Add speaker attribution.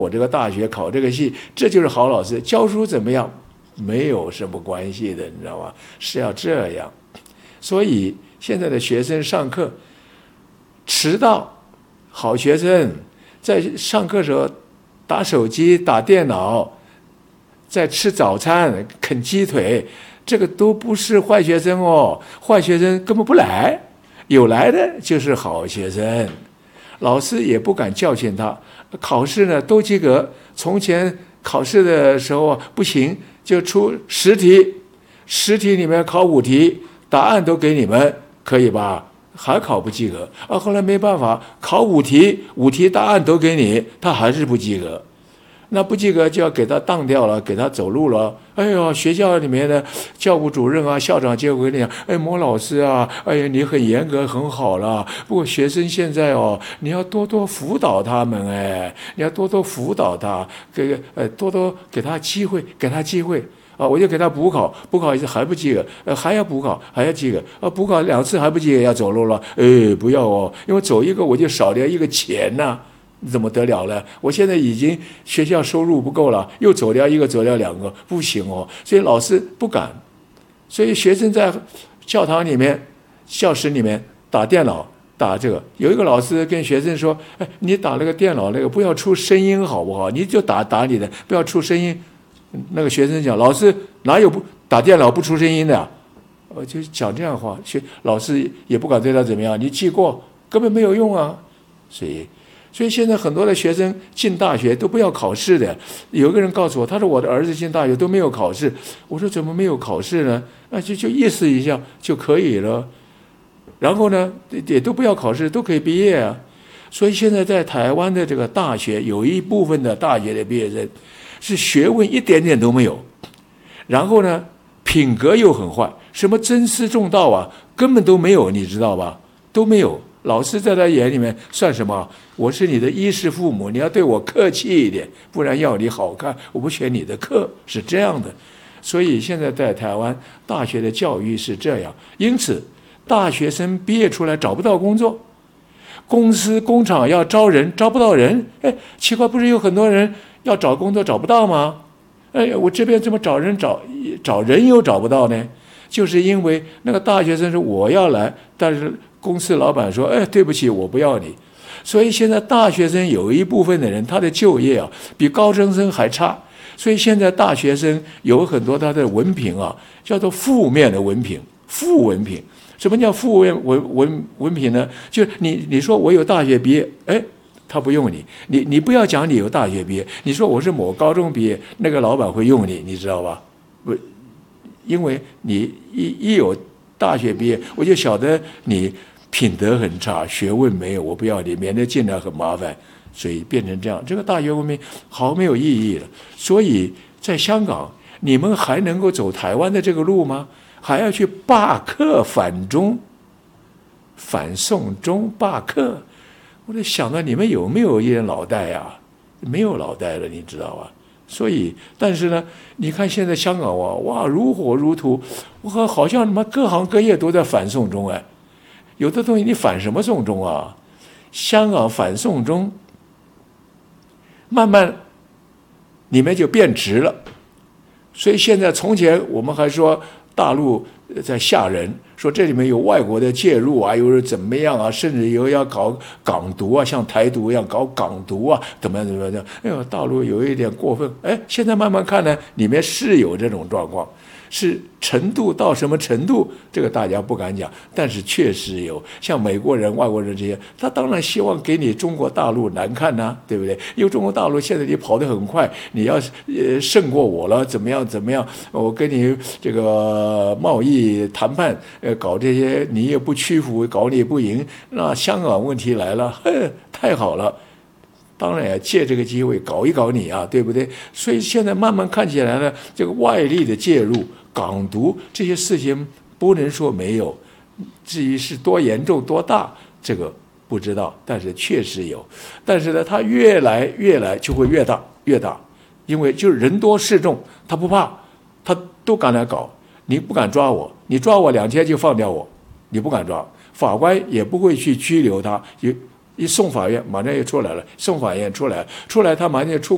Speaker 1: 我这个大学考这个系，这就是好老师。教书怎么样，没有什么关系的，你知道吗？是要这样。所以现在的学生上课迟到，好学生在上课时候打手机、打电脑，在吃早餐、啃鸡腿，这个都不是坏学生哦。坏学生根本不来，有来的就是好学生。老师也不敢教训他。考试呢都及格，从前考试的时候不行，就出10题，10题里面考5题，答案都给你们，可以吧？还考不及格啊！后来没办法，考5题，5题答案都给你，他还是不及格。那不及格就要给他当掉了，给他走路了。哎呦，学校里面的教务主任啊、校长就会跟你讲，哎，莫老师啊，哎呀，你很严格，很好了。不过学生现在哦，你要多多辅导他们，哎，你要多多辅导他，多多给他机会，给他机会。啊，我就给他补考，补考一次还不及格，还要补考，还要及格，补考2次还不及格，要走路了。哎，不要哦，因为走一个我就少掉一个钱呐。怎么得了呢？我现在已经学校收入不够了，又走掉一个，走掉2个，不行哦。所以老师不敢，所以学生在教堂里面、教室里面打电脑，打这个。有一个老师跟学生说：“哎，你打那个电脑那个不要出声音好不好？你就打你的，不要出声音。”那个学生讲：“老师哪有不打电脑不出声音的？”就讲这样的话，老师也不敢对他怎么样。你记过根本没有用啊，所以现在很多的学生进大学都不要考试的。有一个人告诉我，他说我的儿子进大学都没有考试。我说怎么没有考试呢？那就意思一下就可以了。然后呢，也都不要考试，都可以毕业啊。所以现在在台湾的这个大学，有一部分的大学的毕业生是学问一点点都没有，然后呢，品格又很坏，什么尊师重道啊，根本都没有，你知道吧？都没有。老师在他眼里面算什么？我是你的衣食父母，你要对我客气一点，不然要你好看，我不选你的课，是这样的。所以现在在台湾大学的教育是这样，因此大学生毕业出来找不到工作，公司工厂要招人招不到人。哎，奇怪，不是有很多人要找工作找不到吗？哎，我这边怎么找人又找不到呢？就是因为那个大学生说我要来，但是公司老板说：“哎，对不起，我不要你。”所以现在大学生有一部分的人，他的就业啊比高中生还差。所以现在大学生有很多他的文凭啊，叫做负面的文凭，负文凭。什么叫负文凭呢？就你说我有大学毕业，哎，他不用你，你不要讲你有大学毕业，你说我是某高中毕业，那个老板会用你，你知道吧？不，因为你一有大学毕业，我就晓得你品德很差，学问没有，我不要你，免得进来很麻烦，所以变成这样。这个大学文凭好没有意义了。所以在香港，你们还能够走台湾的这个路吗？还要去罢课反中、反送中罢课？我就想到你们有没有一点脑袋呀？没有脑袋了，你知道吧？所以，但是呢，你看现在香港哇，如火如荼，好像什么各行各业都在反送中哎。有的东西你反什么送中啊？香港反送中，慢慢你们就变直了。所以现在从前我们还说大陆在吓人，说这里面有外国的介入啊，又是怎么样啊，甚至有要搞港独啊，像台独一样搞港独啊，怎么样？哎呦，大陆有一点过分。哎，现在慢慢看呢，里面是有这种状况。是程度到什么程度，这个大家不敢讲，但是确实有。像美国人、外国人这些，他当然希望给你中国大陆难看呐，对不对？因为中国大陆现在你跑得很快，你要胜过我了，怎么样？我跟你这个贸易谈判，搞这些你也不屈服，搞你也不赢，那香港问题来了，太好了。当然要借这个机会搞一搞你啊，对不对？所以现在慢慢看起来呢，这个外力的介入、港独这些事情不能说没有，至于是多严重多大，这个不知道，但是确实有。但是呢，它越来就会越大，因为就是人多势众，他不怕，他都敢来搞。你不敢抓我，你抓我2天就放掉我，你不敢抓，法官也不会去拘留他。一送法院，马上又出来了。送法院出来他马上就出。